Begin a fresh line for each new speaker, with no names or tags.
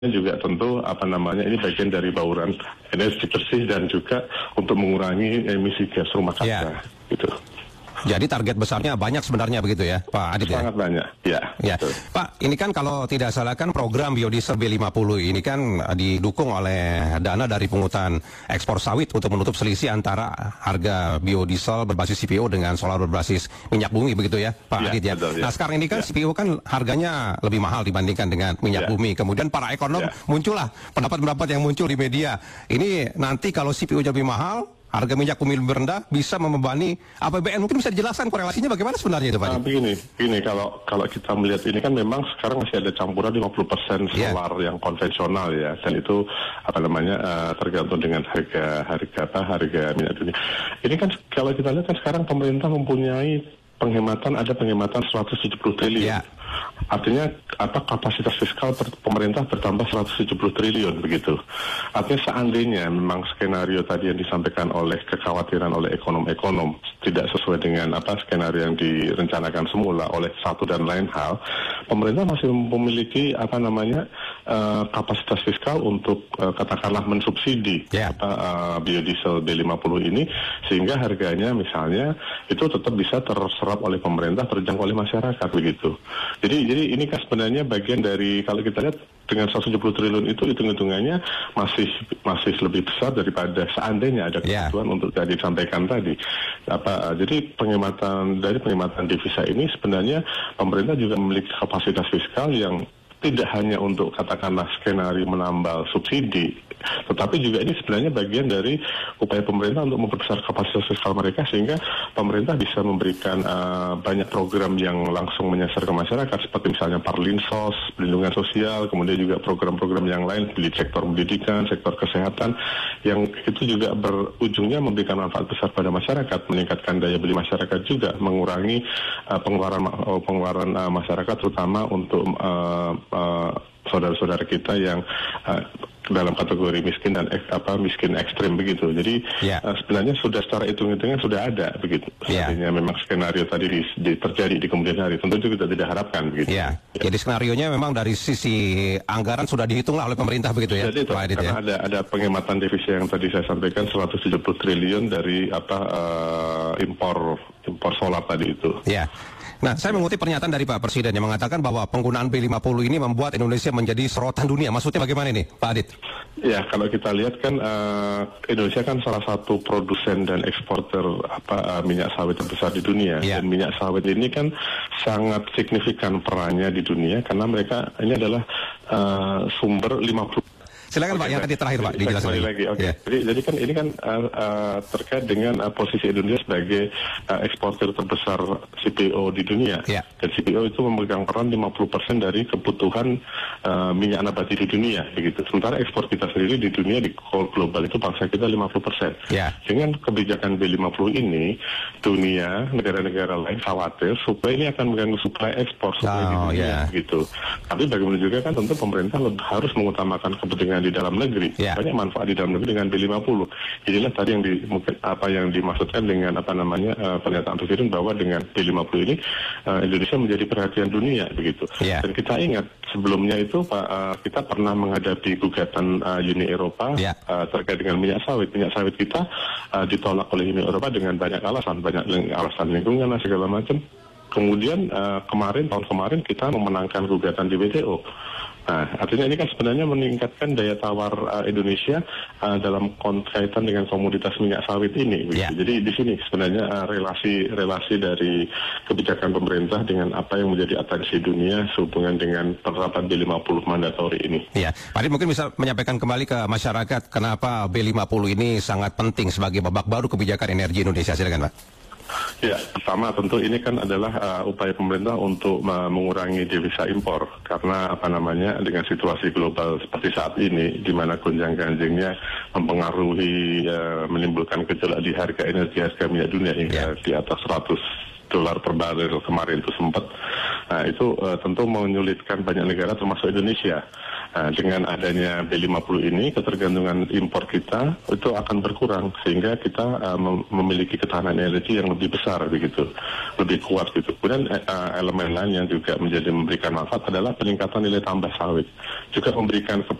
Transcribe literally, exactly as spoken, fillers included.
juga tentu apa namanya ini bagian dari bauran energi bersih dan juga untuk mengurangi emisi gas rumah kaca,
ya.
gitu.
Jadi target besarnya banyak sebenarnya begitu ya, Pak Adit?
Sangat
ya?
banyak, ya.
Ya, betul. Pak, ini kan kalau tidak salah kan program biodiesel B lima puluh ini kan didukung oleh dana dari pungutan ekspor sawit untuk menutup selisih antara harga biodiesel berbasis C P O dengan solar berbasis minyak bumi begitu ya, Pak
ya,
Adit ya.
betul, ya.
Nah sekarang ini kan
ya.
C P O kan harganya lebih mahal dibandingkan dengan minyak ya. bumi. Kemudian para ekonom ya. muncullah pendapat-pendapat yang muncul di media. Ini nanti kalau C P O lebih mahal, harga minyak bumi lebih rendah, bisa membebani A P B N. Mungkin bisa dijelaskan korelasinya bagaimana sebenarnya itu, Pak?
Nah, begini, begini kalau kalau kita melihat ini kan memang sekarang masih ada campuran lima puluh persen solar yeah. yang konvensional ya, dan itu apa namanya uh, tergantung dengan harga harga apa harga minyak dunia. Ini kan kalau kita lihat kan sekarang pemerintah mempunyai penghematan ada penghematan seratus tujuh puluh triliun. Yeah. Artinya apa kapasitas fiskal per, pemerintah bertambah seratus tujuh puluh triliun begitu. Artinya seandainya memang skenario tadi yang disampaikan oleh kekhawatiran oleh ekonom-ekonom tidak sesuai dengan apa skenario yang direncanakan semula oleh satu dan lain hal, pemerintah masih memiliki apa namanya uh, kapasitas fiskal untuk uh, katakanlah mensubsidi yeah. apa, uh, biodiesel B lima puluh ini sehingga harganya misalnya itu tetap bisa terserap oleh pemerintah, terjangkau oleh masyarakat begitu. Jadi jadi ini kan sebenarnya bagian dari kalau kita lihat dengan seratus tujuh puluh triliun itu hitung-hitungannya masih masih lebih besar daripada seandainya ada kebutuhan yeah. untuk tadi disampaikan tadi. Apa jadi penghematan dari penghematan devisa ini sebenarnya pemerintah juga memiliki kapasitas fiskal yang tidak hanya untuk katakanlah skenario menambal subsidi, tetapi juga ini sebenarnya bagian dari upaya pemerintah untuk memperbesar kapasitas fiskal mereka sehingga pemerintah bisa memberikan uh, banyak program yang langsung menyasar ke masyarakat seperti misalnya Parlinsos, perlindungan sosial, kemudian juga program-program yang lain di sektor pendidikan, sektor kesehatan yang itu juga berujungnya memberikan manfaat besar pada masyarakat, meningkatkan daya beli masyarakat juga, mengurangi uh, pengeluaran uh, pengeluaran uh, masyarakat terutama untuk uh, uh, saudara-saudara kita yang uh, dalam kategori miskin dan ek, apa miskin ekstrim begitu. Jadi yeah. uh, sebenarnya sudah secara hitung-hitungan sudah ada begitu. Yeah. Artinya memang skenario tadi di, di, terjadi di kemudian hari. Tentu itu kita tidak harapkan begitu. Yeah.
Yeah. Jadi skenarionya memang dari sisi anggaran sudah dihitunglah oleh pemerintah begitu ya.
Jadi itu,
Pak Adit,
karena
ya?
ada ada penghematan devisa yang tadi saya sampaikan seratus tujuh puluh triliun dari apa uh, impor impor solar tadi itu.
Ya. Yeah. Nah, saya mengutip pernyataan dari Pak Presiden yang mengatakan bahwa penggunaan B lima puluh ini membuat Indonesia menjadi sorotan dunia. Maksudnya bagaimana ini, Pak Adit?
Ya, kalau kita lihat kan uh, Indonesia kan salah satu produsen dan eksporter apa uh, minyak sawit terbesar di dunia. Ya. Dan minyak sawit ini kan sangat signifikan perannya di dunia karena mereka ini adalah uh, sumber lima puluh.
Silakan okay, Pak, yang tadi terakhir Pak, dijelaskan lagi.
lagi. Oke. Okay. Yeah. Jadi, jadi kan ini kan uh, uh, terkait dengan uh, posisi Indonesia sebagai uh, eksportir terbesar C P O di dunia. Yeah. Dan C P O itu memegang peran lima puluh persen dari kebutuhan uh, minyak nabati di dunia, begitu. Sementara ekspor kita sendiri di dunia di global itu bangsa kita lima puluh persen. Yeah. Dengan kebijakan B lima puluh ini, dunia negara-negara lain khawatir supaya ini akan mengganggu suplai ekspor suplai oh, di dunia, yeah. gitu. Tapi bagaimana juga kan tentu pemerintah harus mengutamakan kepentingan di dalam negeri, yeah. banyak manfaat di dalam negeri dengan B lima puluh. Jadilah tadi yang di, mungkin apa yang dimaksudkan dengan apa namanya uh, pernyataan Presiden bahwa dengan B lima puluh ini uh, Indonesia menjadi perhatian dunia begitu. Yeah. Dan kita ingat sebelumnya itu Pak uh, kita pernah menghadapi gugatan uh, Uni Eropa yeah. uh, terkait dengan minyak sawit. Minyak sawit kita uh, ditolak oleh Uni Eropa dengan banyak alasan, banyak alasan lingkungan dan segala macam. Kemudian uh, kemarin tahun kemarin kita memenangkan gugatan di W T O. Nah, artinya ini kan sebenarnya meningkatkan daya tawar uh, Indonesia uh, dalam kaitan dengan komoditas minyak sawit ini. Yeah. Jadi di sini sebenarnya uh, relasi relasi dari kebijakan pemerintah dengan apa yang menjadi atensi dunia sehubungan dengan penerapan B lima puluh mandatori ini.
Ya, Pak Adit mungkin bisa menyampaikan kembali ke masyarakat kenapa B lima puluh ini sangat penting sebagai babak baru kebijakan energi Indonesia. Silakan, Pak.
Ya, pertama tentu ini kan adalah uh, upaya pemerintah untuk uh, mengurangi devisa impor karena apa namanya dengan situasi global seperti saat ini di mana gonjang-ganjingnya mempengaruhi uh, menimbulkan gejolak di harga energi harga minyak dunia hingga yeah. di atas seratus dolar per barel kemarin itu sempat. Nah itu uh, tentu menyulitkan banyak negara termasuk Indonesia. Nah, dengan adanya B lima puluh ini, ketergantungan impor kita itu akan berkurang sehingga kita uh, mem memiliki ketahanan energi yang lebih besar begitu, lebih kuat gitu. Kemudian uh, elemen lain yang juga menjadi memberikan manfaat adalah peningkatan nilai tambah sawit, juga memberikan